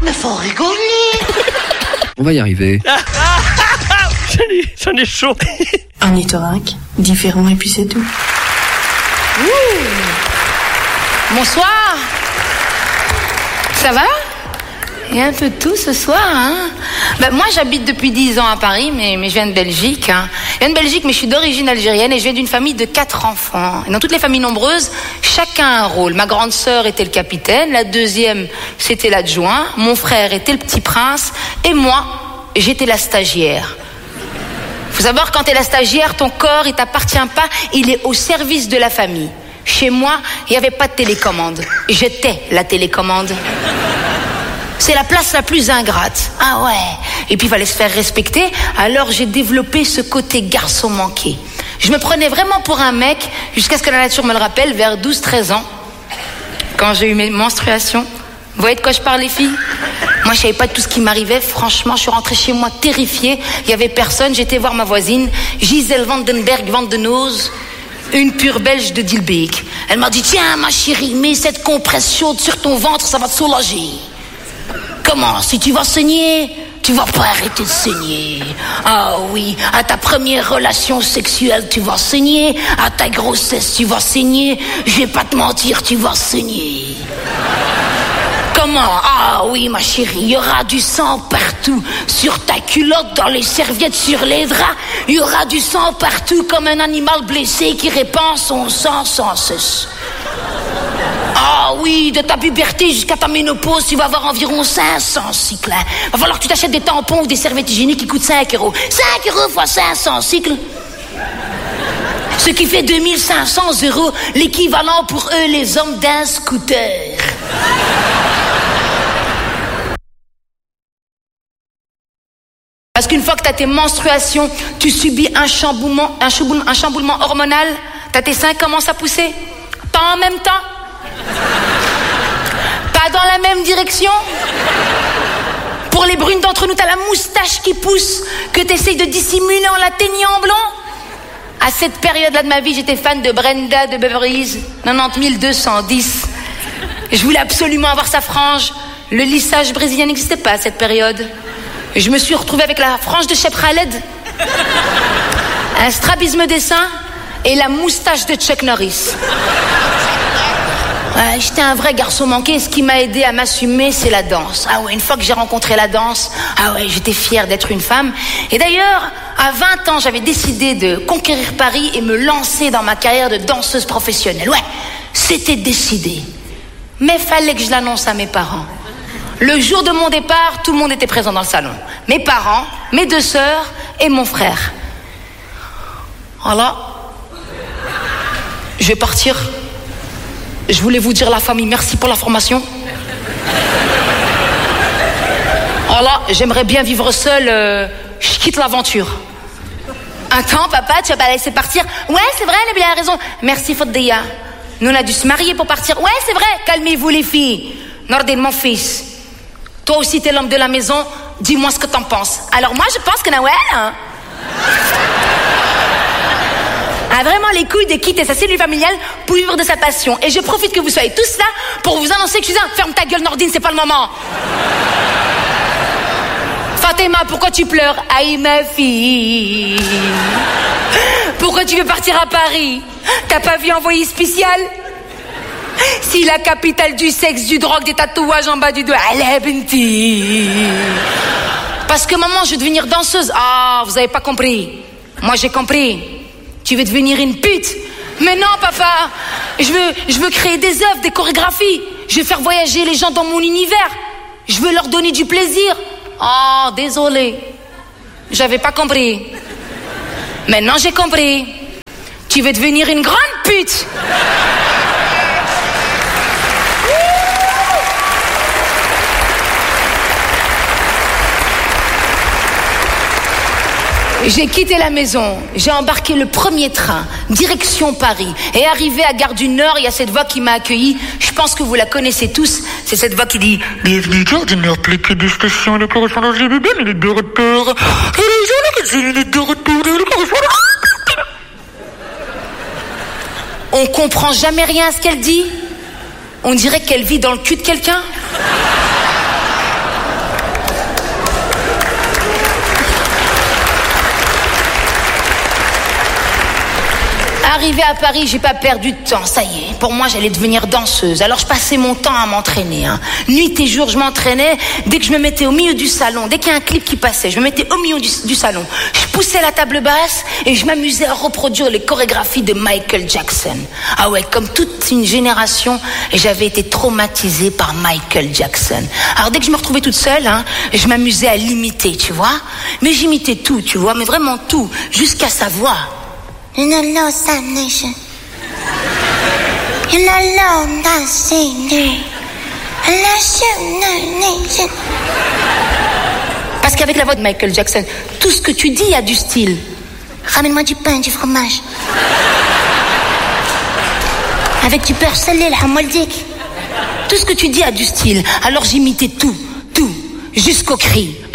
Mais faut rigoler. On va y arriver. J'en ai chaud. Ornithorynque, différent et puis c'est tout. Bonsoir. Ça va? Il y a un peu de tout ce soir, hein? Moi, j'habite depuis 10 ans à Paris, mais je viens de Belgique, hein. Je viens de Belgique, mais je suis d'origine algérienne et je viens d'une famille de 4 enfants. Et dans toutes les familles nombreuses, chacun a un rôle. Ma grande sœur était le capitaine, la deuxième, c'était l'adjoint, mon frère était le petit prince, et moi, j'étais la stagiaire. Faut savoir, quand t'es la stagiaire, ton corps, il t'appartient pas, il est au service de la famille. Chez moi, il n'y avait pas de télécommande. J'étais la télécommande. C'est la place la plus ingrate. Ah ouais. Et puis il fallait se faire respecter. Alors j'ai développé ce côté garçon manqué. Je me prenais vraiment pour un mec jusqu'à ce que la nature me le rappelle vers 12-13 ans. Quand j'ai eu mes menstruations. Vous voyez de quoi je parle, les filles? Moi, je savais pas tout ce qui m'arrivait. Franchement, je suis rentrée chez moi terrifiée. Il y avait personne. J'étais voir ma voisine, Gisèle Vandenberg Vandenose, une pure belge de Dilbeek. Elle m'a dit, tiens, ma chérie, mets cette compresse chaude sur ton ventre, ça va te soulager. Comment? Si tu vas saigner, tu vas pas arrêter de saigner. Ah oui, à ta première relation sexuelle, tu vas saigner. À ta grossesse, tu vas saigner. Je vais pas te mentir, tu vas saigner. Comment? Ah oui, ma chérie, il y aura du sang partout. Sur ta culotte, dans les serviettes, sur les draps. Il y aura du sang partout comme un animal blessé qui répand son sang sans cesse. Ah oui, de ta puberté jusqu'à ta ménopause, tu vas avoir environ 500 cycles. Hein. Va falloir que tu t'achètes des tampons ou des serviettes hygiéniques qui coûtent 5 €. 5 € fois 500 cycles. Ce qui fait 2500 €, l'équivalent pour eux, les hommes, d'un scooter. Parce qu'une fois que tu as tes menstruations, tu subis un chamboulement hormonal. T'as tes seins commencent à pousser. Pas en même temps. Pas dans la même direction. Pour les brunes d'entre nous, t'as la moustache qui pousse, que t'essayes de dissimuler en la teignant en blanc. À cette période-là de ma vie, j'étais fan de Brenda de Beverly Hills, 90 210. Je voulais absolument avoir sa frange. Le lissage brésilien n'existait pas à cette période. Je me suis retrouvée avec la frange de Shep Khaled, un strabisme des seins et la moustache de Chuck Norris. Ouais, j'étais un vrai garçon manqué. Ce qui m'a aidé à m'assumer, c'est la danse. Ah ouais, une fois que j'ai rencontré la danse, ah ouais, j'étais fière d'être une femme. Et d'ailleurs, à 20 ans, j'avais décidé de conquérir Paris et me lancer dans ma carrière de danseuse professionnelle. Ouais, c'était décidé. Mais fallait que je l'annonce à mes parents. Le jour de mon départ, tout le monde était présent dans le salon. Mes parents, mes 2 sœurs et mon frère. Alors, je vais partir. Je voulais vous dire, la famille, merci pour la formation. Alors, j'aimerais bien vivre seule. Je quitte l'aventure. Attends, papa, tu vas pas la laisser partir? Ouais, c'est vrai, elle a bien raison. Merci, Foddeya. Nous, on a dû se marier pour partir. Ouais, c'est vrai. Calmez-vous, les filles. Nordine, mon fils. Toi aussi, t'es l'homme de la maison. Dis-moi ce que t'en penses. Alors, moi, je pense que Nawel, hein, a vraiment les couilles de quitter sa cellule familiale pour vivre de sa passion. Et je profite que vous soyez tous là pour vous annoncer que je suis un... Ferme ta gueule, Nordine, c'est pas le moment. Fatima, pourquoi tu pleures? Aïe, ma fille. Pourquoi tu veux partir à Paris? T'as pas vu Envoyé spécial? Si la capitale du sexe, du drogue, des tatouages en bas du doigt. Allez, Benti. Parce que maman, je veux devenir danseuse. Ah, vous avez pas compris. Moi, j'ai compris. Tu veux devenir une pute? Mais non, papa. Je veux créer des œuvres, des chorégraphies. Je veux faire voyager les gens dans mon univers. Je veux leur donner du plaisir. Oh, désolé. J'avais pas compris. Maintenant, j'ai compris. Tu veux devenir une grande pute. J'ai quitté la maison, j'ai embarqué le premier train, direction Paris. Et arrivé à Gare du Nord, il y a cette voix qui m'a accueilli. Je pense que vous la connaissez tous. C'est cette voix qui dit: bienvenue, Gare du Nord, plaqué de station, le correspondant GBB, minute de retour. Minute de retour, le correspondant. On comprend jamais rien à ce qu'elle dit. On dirait qu'elle vit dans le cul de quelqu'un. Arrivée à Paris, j'ai pas perdu de temps, ça y est. Pour moi, j'allais devenir danseuse. Alors je passais mon temps à m'entraîner. Nuit et jour, je m'entraînais. Dès que je me mettais au milieu du salon, dès qu'il y a un clip qui passait, je me mettais au milieu du salon. Je poussais la table basse et je m'amusais à reproduire les chorégraphies de Michael Jackson. Ah ouais, comme toute une génération, j'avais été traumatisée par Michael Jackson. Alors dès que je me retrouvais toute seule, je m'amusais à l'imiter, tu vois. Mais j'imitais tout, tu vois, mais vraiment tout, jusqu'à sa voix. In a lost nation, in a lonely city, a lost nation. Parce qu'avec la voix de Michael Jackson, tout ce que tu dis a du style. Ramène-moi du pain, du fromage. Avec du beurre salé, la hamoldik. Tout ce que tu dis a du style. Alors j'imitais tout, jusqu'au cri.